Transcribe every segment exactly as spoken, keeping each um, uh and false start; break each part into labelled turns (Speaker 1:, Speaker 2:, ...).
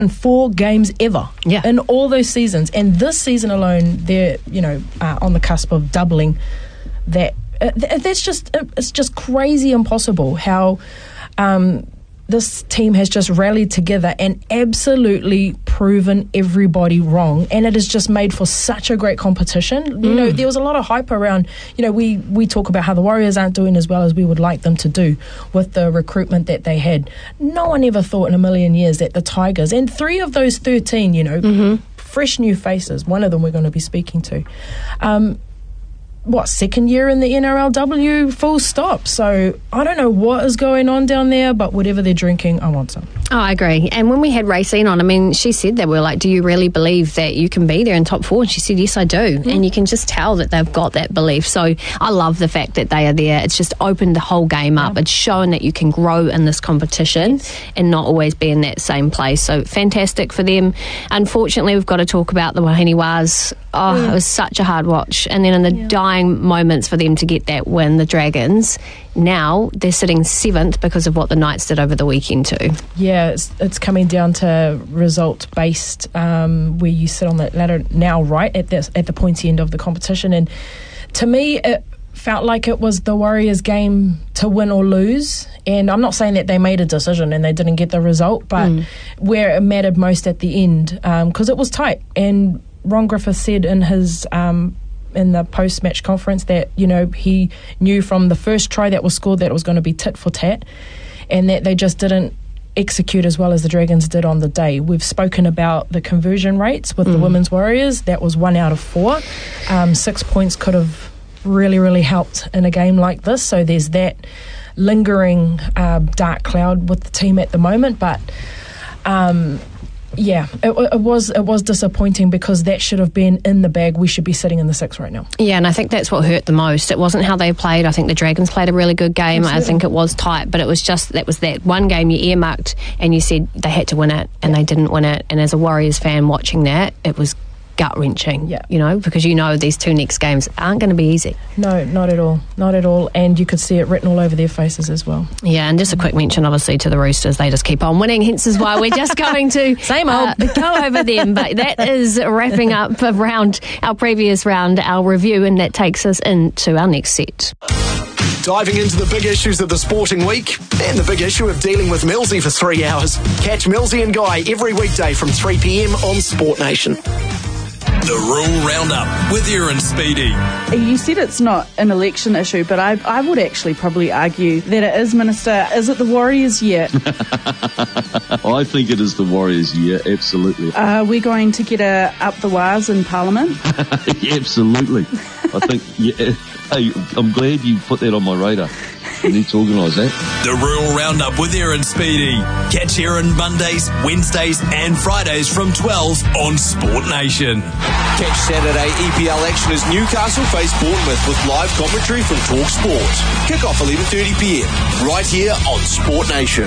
Speaker 1: four games ever
Speaker 2: yeah.
Speaker 1: in all those seasons. And this season alone, they're, you know, uh, on the cusp of doubling that. Uh, th- that's just, uh, it's just crazy impossible how um, this team has just rallied together and absolutely proven everybody wrong. And it has just made for such a great competition. Mm. You know, there was a lot of hype around, you know, we, we talk about how the Warriors aren't doing as well as we would like them to do with the recruitment that they had. No one ever thought in a million years that the Tigers, and three of those thirteen, you know, mm-hmm. fresh new faces, one of them we're going to be speaking to, um, what, second year in the N R L W, full stop. So I don't know what is going on down there, but whatever they're drinking, I want some.
Speaker 2: Oh, I agree. And when we had Racine on, I mean, she said that, we were like, do you really believe that you can be there in top four? And she said, yes, I do. Mm. And you can just tell that they've got that belief. So I love the fact that they are there. It's just opened the whole game up. Yeah. It's shown that you can grow in this competition yes. and not always be in that same place. So fantastic for them. Unfortunately, we've got to talk about the Wahine Waz. Oh, yeah. It was such a hard watch. And then in the yeah. dying moments for them to get that win, the Dragons, now they're sitting seventh because of what the Knights did over the weekend too.
Speaker 1: Yeah, it's, it's coming down to result-based, um, where you sit on that ladder now, right, at the, at the pointy end of the competition. And to me, it felt like it was the Warriors' game to win or lose. And I'm not saying that they made a decision and they didn't get the result, but mm. where it mattered most at the end, because um, it was tight. And Ron Griffith said in his um, in the post-match conference that, you know, he knew from the first try that was scored that it was going to be tit for tat, and that they just didn't execute as well as the Dragons did on the day. We've spoken about the conversion rates with mm. the Women's Warriors. That was one out of four. Um, six points could have really, really helped in a game like this. So there's that lingering uh, dark cloud with the team at the moment, but um yeah, it, it was it was disappointing because that should have been in the bag. We should be sitting in the six right now.
Speaker 2: Yeah, and I think that's what hurt the most. It wasn't how they played. I think the Dragons played a really good game. Absolutely. I think it was tight, but it was just that was that one game you earmarked and you said they had to win it, and yeah. they didn't win it. And as a Warriors fan watching that, it was gut-wrenching,
Speaker 1: yeah.
Speaker 2: you know, because you know these two next games aren't going to be easy.
Speaker 1: No, not at all. Not at all. And you could see it written all over their faces as well.
Speaker 2: Yeah, and just a quick mention, obviously, to the Roosters. They just keep on winning, hence is why we're just going to
Speaker 1: Same old.
Speaker 2: Uh, go over them. But that is wrapping up around our previous round, our review, and that takes us into our next set.
Speaker 3: Diving into the big issues of the sporting week and the big issue of dealing with Millsy for three hours. Catch Millsy and Guy every weekday from three p.m. on Sport Nation.
Speaker 4: The Rural Roundup with Aaron Speedy.
Speaker 5: You said it's not an election issue, but I, I would actually probably argue that it is, Minister. Is it the Warriors' year?
Speaker 6: I think it is the Warriors' year, absolutely.
Speaker 5: Are we going to get a up the Waz in Parliament?
Speaker 6: Yeah, absolutely. I think, yeah. Hey, I'm glad you put that on my radar. We need to organise that.
Speaker 4: The Rural Roundup with Aaron Speedy. Catch Aaron Mondays, Wednesdays and Fridays from twelve on Sport Nation.
Speaker 7: Catch Saturday E P L action as Newcastle face Bournemouth with live commentary from Talk Sport. Kick off eleven thirty p.m. right here on Sport Nation.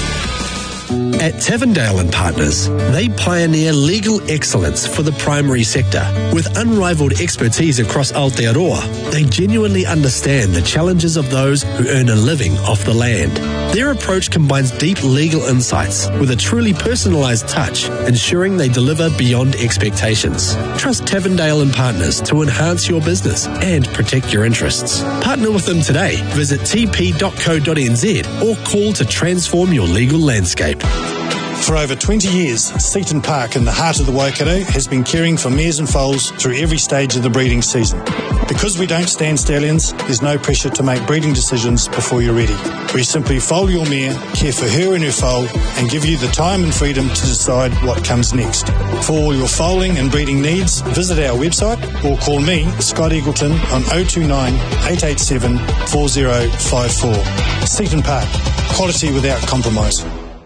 Speaker 8: At Tavendale and Partners, they pioneer legal excellence for the primary sector. With unrivaled expertise across Aotearoa, they genuinely understand the challenges of those who earn a living off the land. Their approach combines deep legal insights with a truly personalised touch, ensuring they deliver beyond expectations. Trust Tavendale and Partners to enhance your business and protect your interests. Partner with them today. Visit t p dot co dot n z or call to transform your legal landscape.
Speaker 9: For over twenty years, Seaton Park in the heart of the Waikato has been caring for mares and foals through every stage of the breeding season. Because we don't stand stallions, there's no pressure to make breeding decisions before you're ready. We simply foal your mare, care for her and her foal, and give you the time and freedom to decide what comes next. For all your foaling and breeding needs, visit our website or call me, Scott Eagleton, on oh two nine, eight eight seven, four oh five four. Seaton Park, quality without compromise.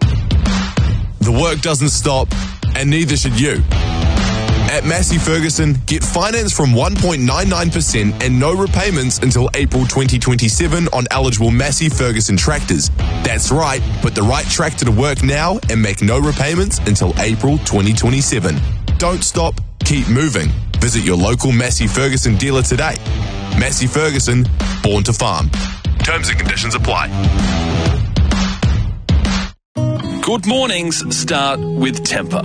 Speaker 4: The work doesn't stop, and neither should you. At Massey Ferguson, get finance from one point nine nine percent and no repayments until April twenty twenty-seven on eligible Massey Ferguson tractors. That's right, put the right tractor to work now and make no repayments until April twenty twenty-seven. Don't stop, keep moving. Visit your local Massey Ferguson dealer today. Massey Ferguson, born to farm. Terms and conditions apply.
Speaker 10: Good mornings start with temper.